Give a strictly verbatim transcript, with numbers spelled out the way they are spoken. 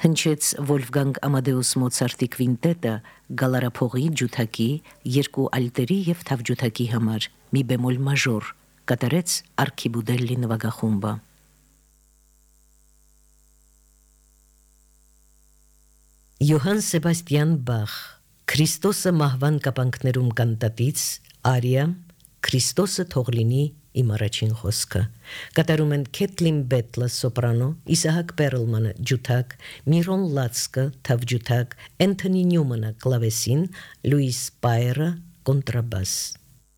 Հնչեց Վոլֆգանգ Ամադեուս Մոցարտի կվինտետը գալարափողի, ջութակի, երկու ալտերի և թավջութակի համար, մի բեմոլ մաժոր, կատարեց Արքիբուդելլի նվագախումբը։ Յոհան Սեբաստիան Բախ Քրիստոսը մահվան կապանքներում կանտատից արիա Քրիստոսը թող լինի իմ առաջին խոսքը։ Կատարում են Քեթլին Բեթլը սոպրանո, Իսահակ Պերլմանը ջութակ, Միրոն Լացկը թավջութակ, Էնթոնի Նյումանը կլավեսին, Լուիս Պայերը կոնտրաբաս։